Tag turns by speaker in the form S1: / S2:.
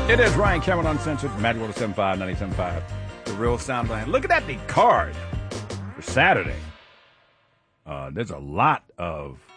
S1: It is Ryan Cameron Uncensored, Magic 107.5, 97.5, The Real Soundland. Looking at the card for Saturday. There's a lot of